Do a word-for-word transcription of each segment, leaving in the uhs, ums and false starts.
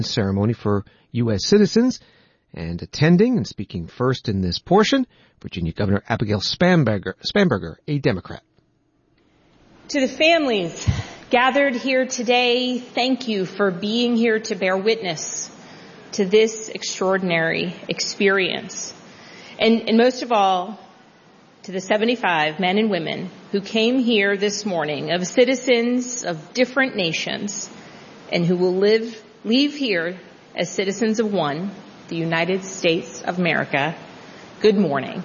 ceremony for U S citizens. And attending and speaking first in this portion, Virginia Governor Abigail Spanberger, Spanberger, a Democrat. To the families gathered here today, thank you for being here to bear witness to this extraordinary experience. And, and most of all, to the seventy-five men and women who came here this morning, of citizens of different nations, and who will live, leave here as citizens of one, the United States of America. Good morning.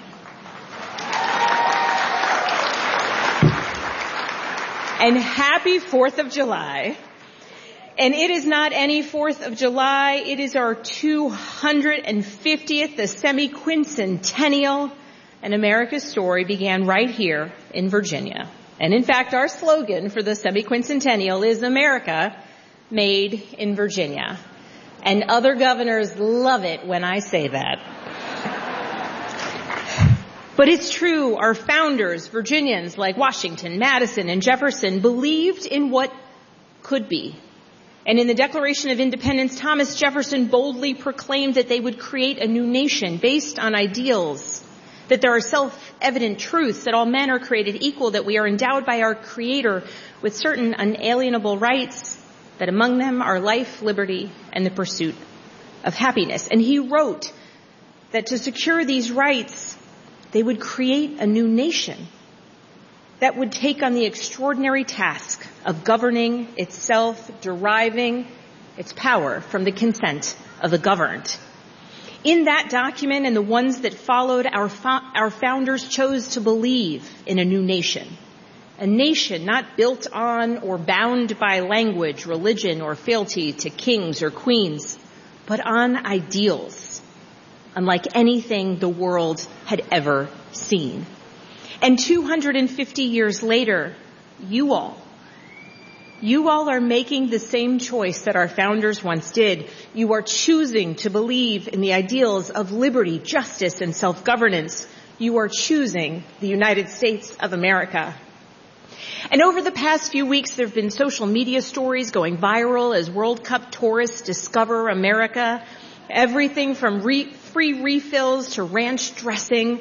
And happy fourth of July. And it is not any fourth of July, it is our two hundred fiftieth, the semi-quincentennial, and America's story began right here in Virginia. And in fact, our slogan for the semi-quincentennial is America Made in Virginia. And other governors love it when I say that. But it's true, our founders, Virginians like Washington, Madison, and Jefferson, believed in what could be. And in the Declaration of Independence, Thomas Jefferson boldly proclaimed that they would create a new nation based on ideals, that there are self-evident truths, that all men are created equal, that we are endowed by our Creator with certain unalienable rights, that among them are life, liberty, and the pursuit of happiness. And he wrote that to secure these rights, they would create a new nation that would take on the extraordinary task of governing itself, deriving its power from the consent of the governed. In that document and the ones that followed, our, fo- our founders chose to believe in a new nation. A nation not built on or bound by language, religion, or fealty to kings or queens, but on ideals, unlike anything the world had ever seen. And two hundred fifty years later, you all, you all are making the same choice that our founders once did. You are choosing to believe in the ideals of liberty, justice, and self-governance. You are choosing the United States of America. And over the past few weeks, there have been social media stories going viral as World Cup tourists discover America. Everything from re- free refills to ranch dressing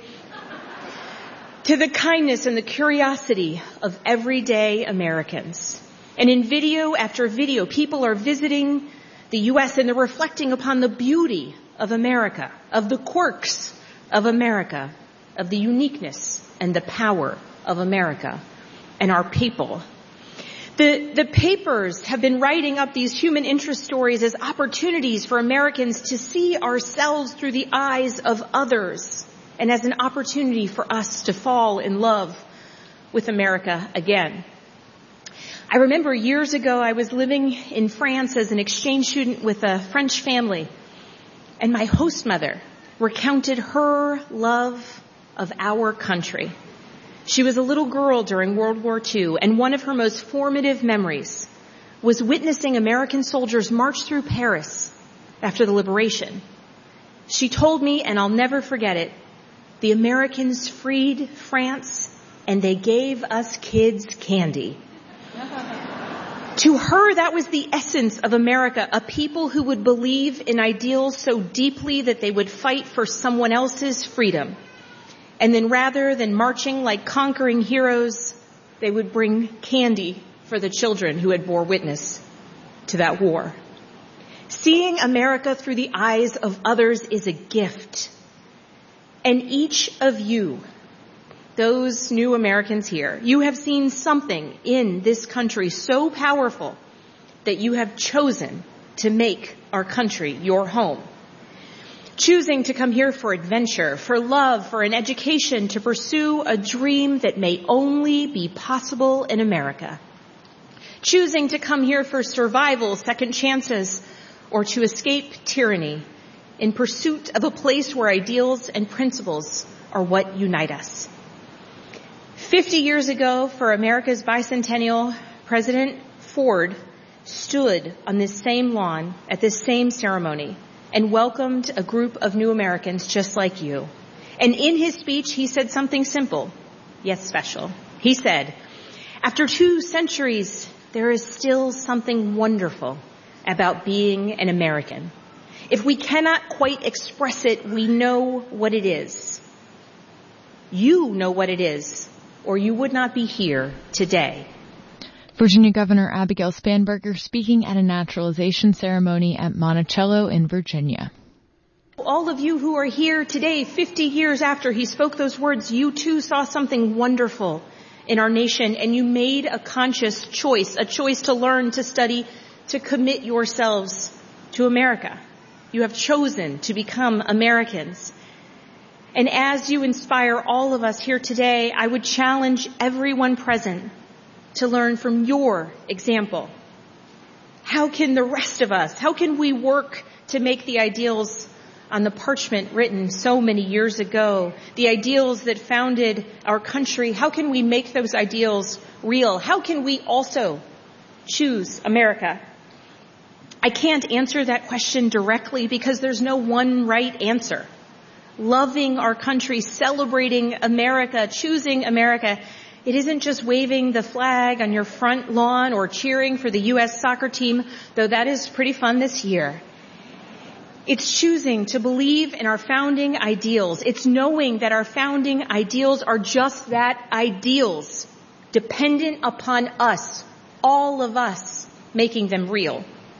to the kindness and the curiosity of everyday Americans. And in video after video, people are visiting the U S and they're reflecting upon the beauty of America, of the quirks of America, of the uniqueness and the power of America and our people. The, the papers have been writing up these human interest stories as opportunities for Americans to see ourselves through the eyes of others and as an opportunity for us to fall in love with America again. I remember years ago I was living in France as an exchange student with a French family, and my host mother recounted her love of our country. She was a little girl during World War Two, and one of her most formative memories was witnessing American soldiers march through Paris after the liberation. She told me, and I'll never forget it, the Americans freed France, and they gave us kids candy. To her, that was the essence of America, a people who would believe in ideals so deeply that they would fight for someone else's freedom. And then rather than marching like conquering heroes, they would bring candy for the children who had bore witness to that war. Seeing America through the eyes of others is a gift. And each of you, those new Americans here, you have seen something in this country so powerful that you have chosen to make our country your home. Choosing to come here for adventure, for love, for an education, to pursue a dream that may only be possible in America. Choosing to come here for survival, second chances, or to escape tyranny in pursuit of a place where ideals and principles are what unite us. Fifty years ago, for America's bicentennial, President Ford stood on this same lawn at this same ceremony and welcomed a group of new Americans just like you. And in his speech, he said something simple, yet special. He said, after two centuries, there is still something wonderful about being an American. If we cannot quite express it, we know what it is. You know what it is, or you would not be here today. Virginia Governor Abigail Spanberger speaking at a naturalization ceremony at Monticello in Virginia. All of you who are here today, fifty years after he spoke those words, you too saw something wonderful in our nation, and you made a conscious choice, a choice to learn, to study, to commit yourselves to America. You have chosen to become Americans. And as you inspire all of us here today, I would challenge everyone present to learn from your example. How can the rest of us, how can we work to make the ideals on the parchment written so many years ago, the ideals that founded our country, how can we make those ideals real? How can we also choose America? I can't answer that question directly because there's no one right answer. Loving our country, celebrating America, choosing America, it isn't just waving the flag on your front lawn or cheering for the U S soccer team, though that is pretty fun this year. It's choosing to believe in our founding ideals. It's knowing that our founding ideals are just that, ideals, dependent upon us, all of us, making them real.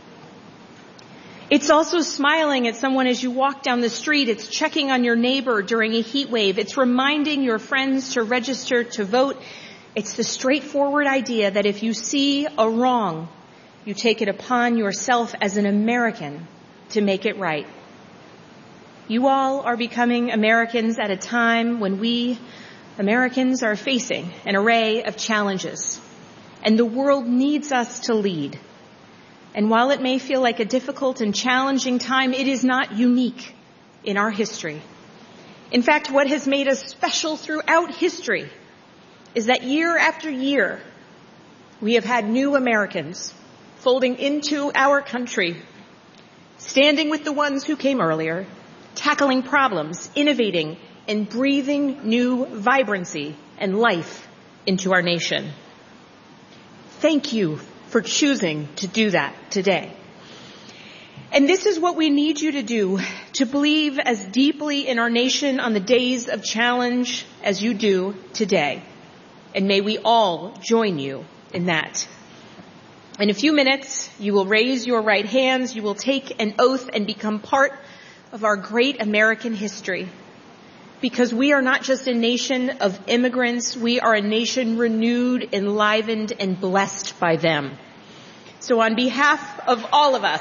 It's also smiling at someone as you walk down the street. It's checking on your neighbor during a heat wave. It's reminding your friends to register to vote. It's the straightforward idea that if you see a wrong, you take it upon yourself as an American to make it right. You all are becoming Americans at a time when we, Americans, are facing an array of challenges, and the world needs us to lead. And while it may feel like a difficult and challenging time, it is not unique in our history. In fact, what has made us special throughout history is that year after year, we have had new Americans folding into our country, standing with the ones who came earlier, tackling problems, innovating, and breathing new vibrancy and life into our nation. Thank you for choosing to do that today. And this is what we need you to do, to believe as deeply in our nation on the days of challenge as you do today. And may we all join you in that. In a few minutes, you will raise your right hands, you will take an oath and become part of our great American history. Because we are not just a nation of immigrants, we are a nation renewed, enlivened, and blessed by them. So on behalf of all of us,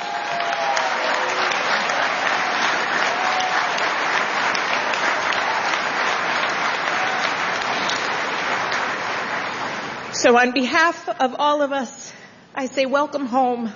so on behalf of all of us, I say welcome home.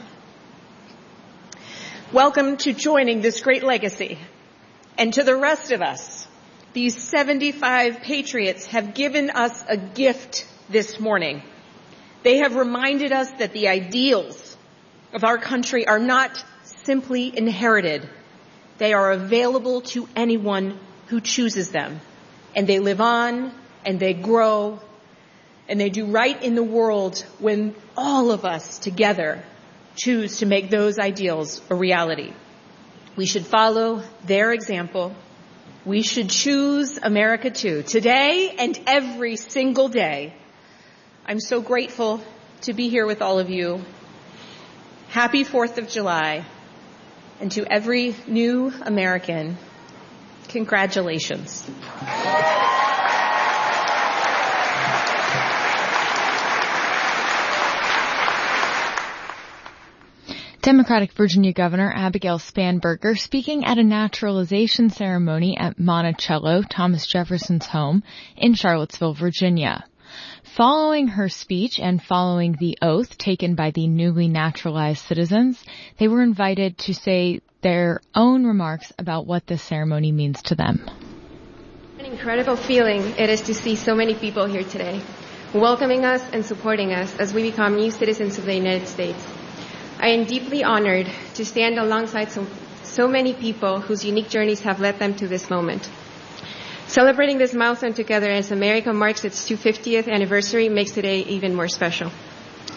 Welcome to joining this great legacy. And to the rest of us, these seventy-five patriots have given us a gift this morning. They have reminded us that the ideals of our country are not simply inherited. They are available to anyone who chooses them. And they live on, and they grow, and they do right in the world when all of us together choose to make those ideals a reality. We should follow their example. We should choose America too, today and every single day. I'm so grateful to be here with all of you. Happy fourth of July. And to every new American, congratulations. Democratic Virginia Governor Abigail Spanberger speaking at a naturalization ceremony at Monticello, Thomas Jefferson's home in Charlottesville, Virginia. Following her speech and following the oath taken by the newly naturalized citizens, they were invited to say their own remarks about what this ceremony means to them. An incredible feeling it is to see so many people here today, welcoming us and supporting us as we become new citizens of the United States. I am deeply honored to stand alongside so, so many people whose unique journeys have led them to this moment. Celebrating this milestone together as America marks its two hundred fiftieth anniversary makes today even more special.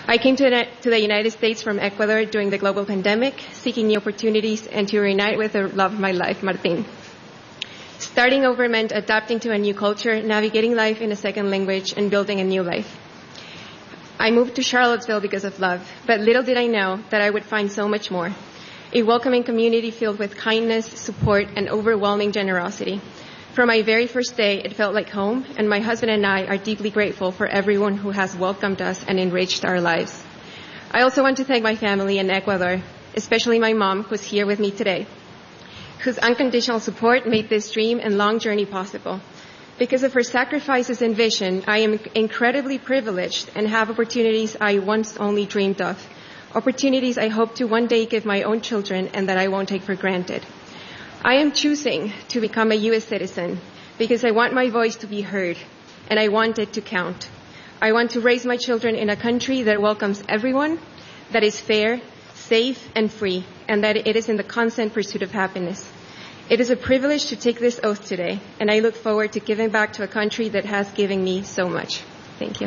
I came to the, to the United States from Ecuador during the global pandemic, seeking new opportunities and to reunite with the love of my life, Martin. Starting over meant adapting to a new culture, navigating life in a second language, and building a new life. I moved to Charlottesville because of love, but little did I know that I would find so much more. A welcoming community filled with kindness, support, and overwhelming generosity. From my very first day, it felt like home, and my husband and I are deeply grateful for everyone who has welcomed us and enriched our lives. I also want to thank my family in Ecuador, especially my mom, who's here with me today, whose unconditional support made this dream and long journey possible. Because of her sacrifices and vision, I am incredibly privileged and have opportunities I once only dreamed of, opportunities I hope to one day give my own children and that I won't take for granted. I am choosing to become a U S citizen because I want my voice to be heard, and I want it to count. I want to raise my children in a country that welcomes everyone, that is fair, safe, and free, and that it is in the constant pursuit of happiness. It is a privilege to take this oath today, and I look forward to giving back to a country that has given me so much. Thank you.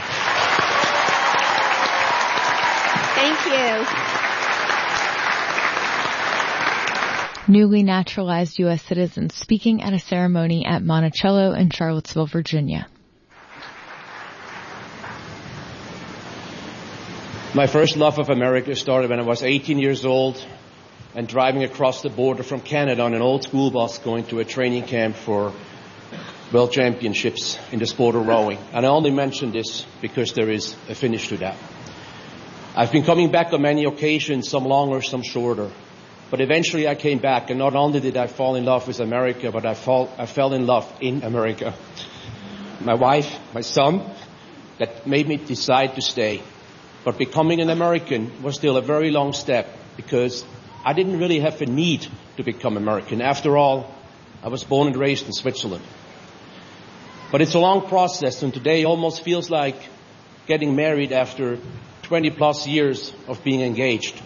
Thank you. Newly naturalized U S citizens speaking at a ceremony at Monticello in Charlottesville, Virginia. My first love of America started when I was eighteen years old and driving across the border from Canada on an old school bus going to a training camp for World Championships in the sport of rowing. And I only mention this because there is a finish to that. I've been coming back on many occasions, some longer, some shorter. But eventually I came back, and not only did I fall in love with America, but I, fall, I fell in love in America. My wife, my son, that made me decide to stay. But becoming an American was still a very long step because I didn't really have a need to become American. After all, I was born and raised in Switzerland. But it's a long process, and today almost feels like getting married after twenty plus years of being engaged.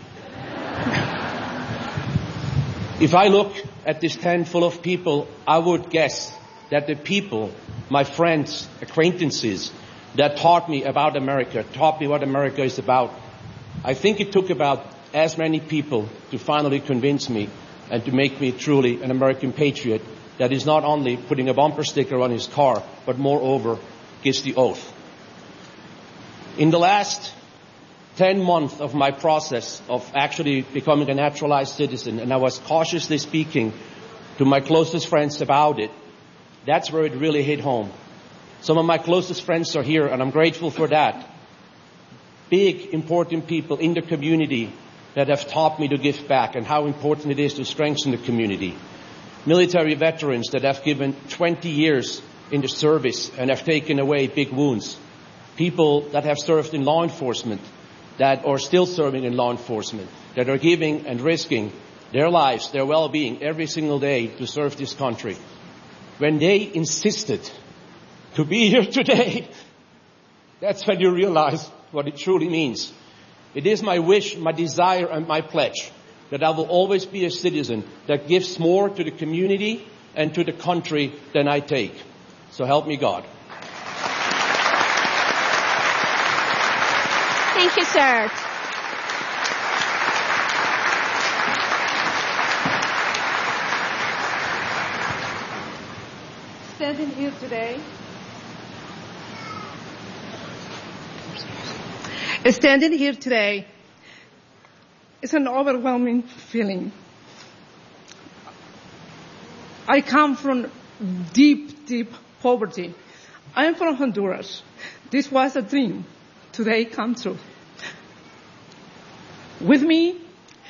If I look at this tent full of people, I would guess that the people, my friends, acquaintances, that taught me about America, taught me what America is about, I think it took about as many people to finally convince me and to make me truly an American patriot that is not only putting a bumper sticker on his car, but moreover gives the oath. In the last ten months of my process of actually becoming a naturalized citizen, and I was cautiously speaking to my closest friends about it, that's where it really hit home. Some of my closest friends are here, and I'm grateful for that. Big, important people in the community that have taught me to give back and how important it is to strengthen the community. Military veterans that have given twenty years in the service and have taken away big wounds. People that have served in law enforcement, that are still serving in law enforcement, that are giving and risking their lives, their well-being every single day to serve this country. When they insisted to be here today, that's when you realize what it truly means. It is my wish, my desire, and my pledge that I will always be a citizen that gives more to the community and to the country than I take. So help me God. Thank you, sir. Standing here today, standing here today is an overwhelming feeling. I come from deep, deep poverty. I am from Honduras. This was a dream. Today come true. With me,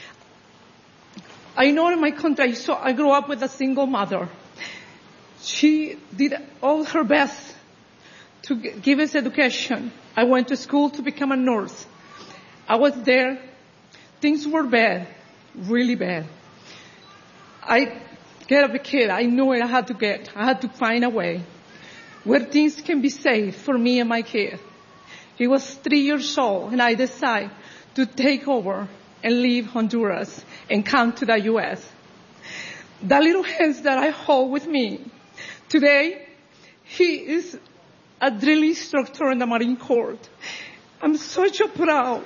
I know in my country, so I grew up with a single mother. She did all her best to give us education. I went to school to become a nurse. I was there. Things were bad, really bad. I get a kid. I knew it I had to get. I had to find a way where things can be safe for me and my kid. He was three years old, and I decided to take over and leave Honduras and come to the U S. The little hands that I hold with me today, he is a drill instructor in the Marine Corps. I'm such a proud.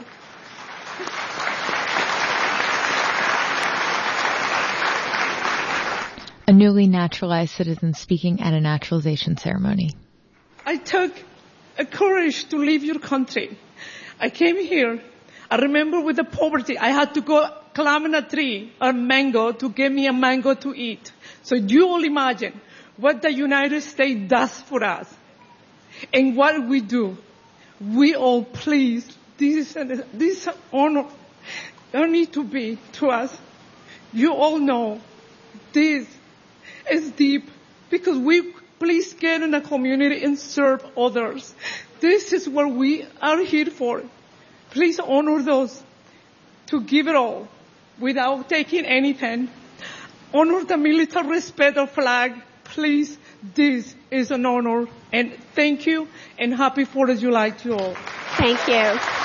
A newly naturalized citizen speaking at a naturalization ceremony. I took a courage to leave your country. I came here. I remember with the poverty, I had to go climb a tree, a mango, to get me a mango to eat. So you all imagine what the United States does for us and what we do. We all please, this is an, this is an honor. There need to be to us. You all know this is deep because we please get in the community and serve others. This is what we are here for. Please honor those to give it all without taking anything. Honor the military, respect our flag. Please, this is an honor. And thank you and happy fourth of July to all. Thank you.